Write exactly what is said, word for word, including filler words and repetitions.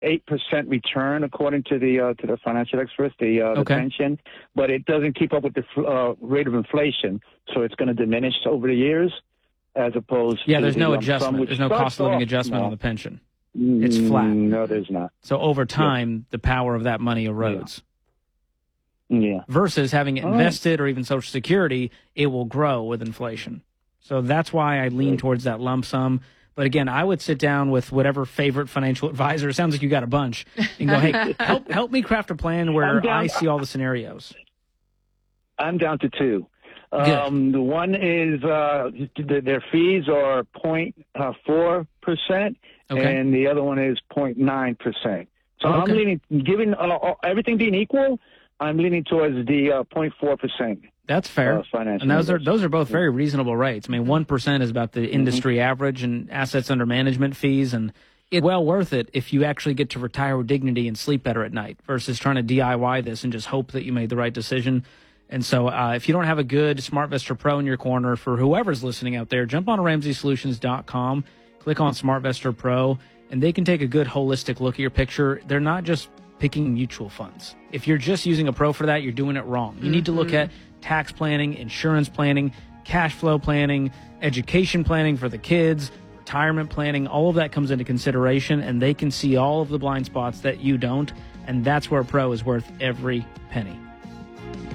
eight percent return according to the uh, to the financial experts, the, uh, the okay. pension, but it doesn't keep up with the uh, rate of inflation, so it's going to diminish over the years, as opposed yeah, to there's the no lump sum, adjustment. which There's no cost of living off, adjustment no. on the pension. It's flat. No, there's not. So over time, the power of that money erodes. Yeah. Versus having it All invested right. or even Social Security, it will grow with inflation. So that's why I lean towards that lump sum. But again, I would sit down with whatever favorite financial advisor. It sounds like you got a bunch, and go, "Hey, help help me craft a plan where down, I see all the scenarios." I'm down to two. Um, the one is uh, their fees are point four percent, okay. and the other one is point nine percent. So oh, okay. I'm leaning, given uh, everything being equal, I'm leaning towards the uh, point four percent. That's fair, uh, financial and those numbers. are those are both very reasonable rates. I mean, one percent is about the industry mm-hmm. average in assets under management fees, and it's well worth it if you actually get to retire with dignity and sleep better at night versus trying to D I Y this and just hope that you made the right decision. And so uh, if you don't have a good SmartVestor Pro in your corner, for whoever's listening out there, jump on to Ramsey Solutions dot com, click on SmartVestor Pro, and they can take a good holistic look at your picture. They're not just picking mutual funds. If you're just using a pro for that, you're doing it wrong. You mm-hmm. need to look at tax planning, insurance planning, cash flow planning, education planning for the kids, retirement planning. All of that comes into consideration, and they can see all of the blind spots that you don't, and that's where a pro is worth every penny.